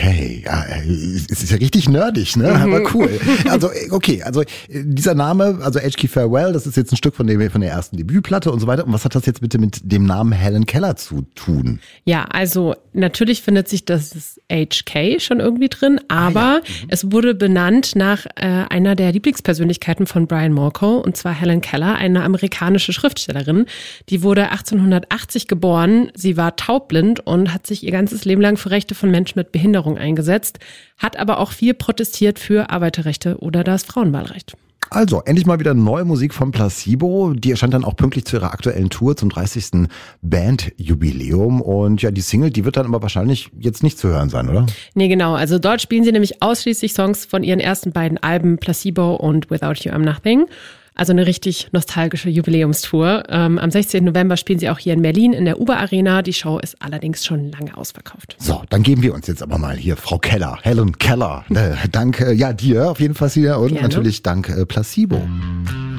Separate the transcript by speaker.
Speaker 1: Okay, ja, es ist ja richtig nerdig, ne? Aber cool. Also, okay, also dieser Name, also H.G. Farewell, das ist jetzt ein Stück von der ersten Debütplatte und so weiter. Und was hat das jetzt bitte mit dem Namen Helen Keller zu tun?
Speaker 2: Ja, also natürlich findet sich das HK schon irgendwie drin, aber es wurde benannt nach einer der Lieblingspersönlichkeiten von Brian Molko, und zwar Helen Keller, eine amerikanische Schriftstellerin. Die wurde 1880 geboren, sie war taubblind und hat sich ihr ganzes Leben lang für Rechte von Menschen mit Behinderung eingesetzt, hat aber auch viel protestiert für Arbeiterrechte oder das Frauenwahlrecht.
Speaker 1: Also, endlich mal wieder neue Musik von Placebo. Die erscheint dann auch pünktlich zu ihrer aktuellen Tour zum 30. Bandjubiläum. Und ja, die Single, die wird dann aber wahrscheinlich jetzt nicht zu hören sein, oder?
Speaker 2: Nee, genau. Also dort spielen sie nämlich ausschließlich Songs von ihren ersten beiden Alben Placebo und Without You I'm Nothing. Also eine richtig nostalgische Jubiläumstour. Am 16. November spielen sie auch hier in Berlin in der Uber Arena. Die Show ist allerdings schon lange ausverkauft.
Speaker 1: So, dann geben wir uns jetzt aber mal hier, Frau Keller, Helen Keller. Dank dir auf jeden Fall hier und
Speaker 2: Gerne.
Speaker 1: natürlich dank Placebo.